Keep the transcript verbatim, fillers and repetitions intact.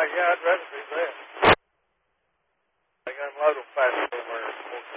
yeah, I'd rather do that. They can unload them fast somewhere.